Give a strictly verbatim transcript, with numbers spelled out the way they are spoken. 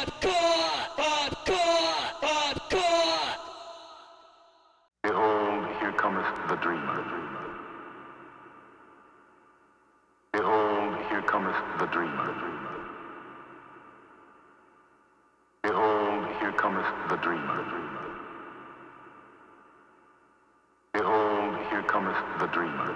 Behold, here cometh the dreamer. Behold, here cometh the dreamer. Behold, here cometh the dreamer. Behold, here cometh the dreamer.